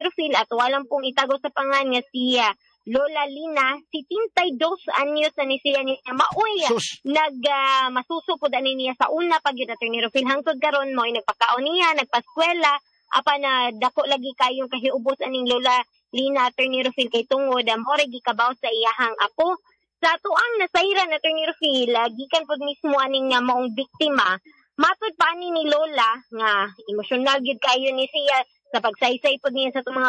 Rufil at walang pong itago sa pangan niya si Lola Lina, 72 anyos na ni siya niya maoy masusupod ani niya sa una pag yun Attorney Rufil hangtod karon mo nagpakaon niya nagpaskwela apa na dako lagi kayong kahiubos aning Lola Lina Attorney Rufil kay tungod more gikabaw sa iyahang apo sa tuang nasairan Attorney Rufil gikan pud mismo aning maong biktima matud pa ani ni Lola nga emosyonal gyud kayo ni siya sa pagsaysay pud niya sa mga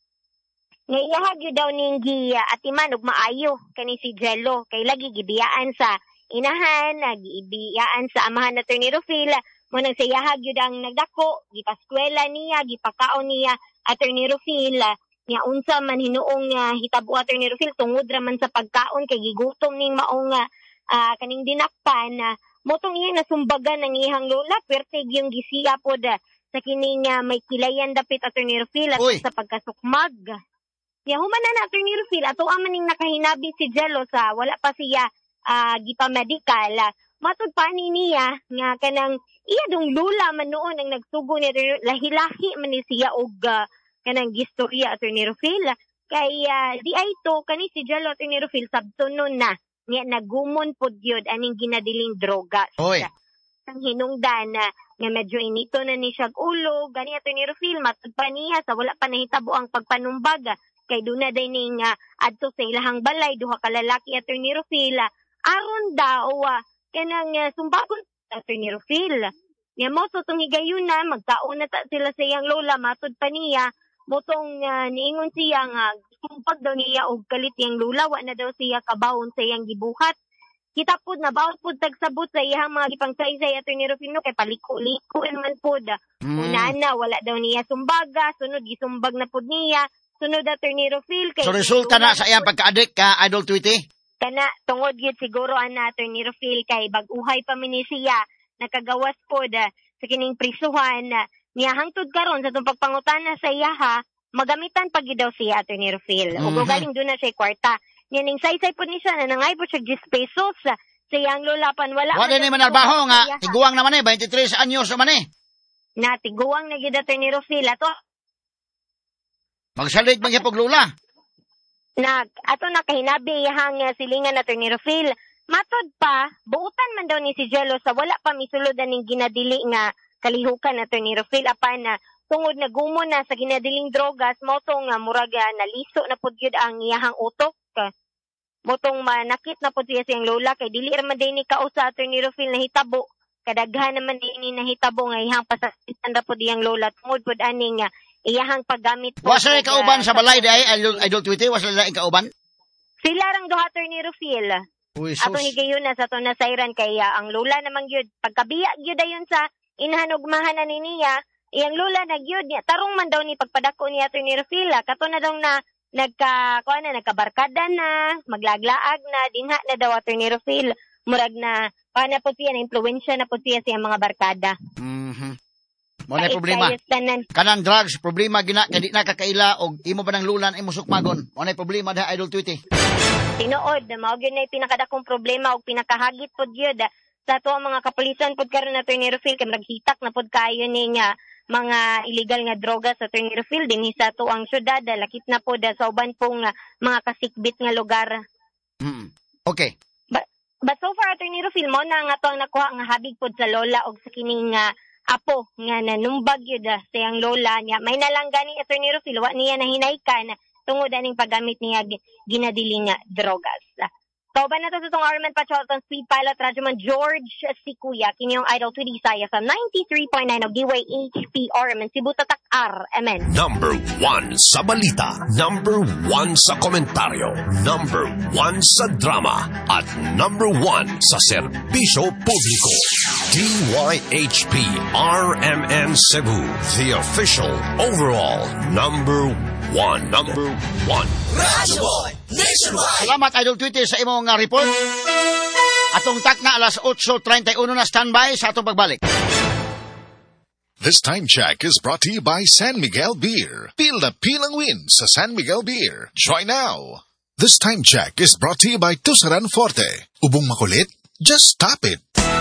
nga iyahag yun daw ning atiman ug maayo kani si Jello kay lagi gibiyaan sa inahan gibiyaan sa amahan na Attorney Rufil mo nang sayahag yun ang nagdako gipaskwela niya gipakaon niya Attorney Rufil nya unsa man hinuong hitabo Attorney Rufil tungod ra man sa pagkaon kay gigutom ning maong kaning dinakpan motong iya nasumbagan ng iyang lola pertig yung gisiya pod sa kining may kilayan dapit Attorney Rufil at sa pagkasukmag. Ya human na Attorney Rufil ato amaning nakahinabi si Jello sa wala pa siya gipamedical matud pa ni niya nga kanang iya dong lula man noon ang nagsugo ni lahi-lahi man ni siya og kanang gistorya Attorney Rufil kay di ay to kani si Jello Attorney Rufil sabtunon na nga nagumon pod gyud aning ginadiling droga sang hinungdan nga medyo inito na ni siya ulo gani Attorney Rufil matud pa niya sa wala pa nahitabo ang pagpanumbag kay duna day ning adto sa ilahang balay duha ka lalaki Attorney Rufil aron daw kanang sumbagon Attorney Rufil nya mo tong higayuna magkaon na ta sila sa iyang lola matud pa niya motong niingon siya nga sumpag daw niya og kalit yang lola wa na daw siya kabawon sa iyang gibuhat kita pud na bawat pud tagsabot sa iyang mga gipangsaysay Attorney Rufil no kay paliko-liko naman pud una na wala daw niya sumbaga sunod gisumbag na pud niya sunod Attorney Rufil kay so resulta na sa iyang pagka-addict ka Idol Tweety kana tungod gyud siguro ana Attorney Rufil kay bag-uhay pa man ni siya nakagawas pod sa kining prisuhan niya hangtod karon sa tong pagpangutana sa iya magamitan pag daw siya Attorney Rufil ug galing doon na sa kwarta niya ning saysay pod ni siya na nangay po siya 10 pesos sa iyang lola pan wala ni manarbaho nga tiguang naman 23 anyos naman na tiguang na gyud Attorney Rufil ato magsalig man gyapon lola ato na kahinabi iyang silingan Attorney Rufil matod pa buutan man daw ni si Jello sa wala pa misulod ning ginadili nga kalihukan Attorney Rufil apan tungod na gumon na sa ginadiling drogas motong murag naliso na pud gyud ang iyahang utok motong manakit na pud siya siyang lola kay dili ra man din ni kausa Attorney Rufil na hitabo kadaghan naman din na hitabo nga iyang pasakitan ra pud iyang lola tungod pud aning iyahang paggamit po wasa ni kauban sa balay day Idol Tweety wasa ni kauban sila rang duha Attorney Rufil ato higayon na sa to na sayran kay ang lola namang gyud pagkabiya gyud ayon sa inhanugmahan na niya iyang lola na gyud niya tarong man daw ni pagpadako ni Attorney Rufil kato na daw na nagkabarkada na maglaglaag na dinha na daw Attorney Rufil murag na paano po siya na impluwensya na po siya sa mga barkada mo na problema kanang drugs problema gina kay di na kakaila og imo ba nang lulan imo sukmagon mo na problema da Idol Tweety tinuod mao gyud na pinakadakong problema og pinakahagit pod gyud sa to mga kapulisan pod karon na Attorney Rufil kay maghitak na pod kayo ning mga illegal nga droga sa Attorney Rufil dinhi sa to ang syudad lakip na pod sa uban pong mga kasikbit nga lugar okay but so far Attorney Rufil mo na nga to ang nakuha nga habig pod sa lola og sa kining apo nga nanumbag yun sa iyang lola niya. May nalanggani Attorney Rufil, wa niya nahinaykan tungod aning paggamit niya ginadiling drogas. Kauban na to sa itong Arman Patrolton Speed Pilot Radyoman George Sikuya, kinyong Idol Tweety Saya sa 93.9 of Giway HP Arman, Cebu Tatak RMN. Number 1 sa balita, number 1 sa komentaryo, number 1 sa drama, at number 1 sa serbisyo publiko. DYHP RMN Cebu, the official overall number 1. Radyo Boy Nationwide. Salamat Idol Tweety sa imong report. Atong takna alas 8:31 na standby sa atong pagbalik. This time check is brought to you by San Miguel Beer. Feel the pilang win sa San Miguel Beer. Try now. This time check is brought to you by Tusaran Forte. Ubong makulit? Just stop it.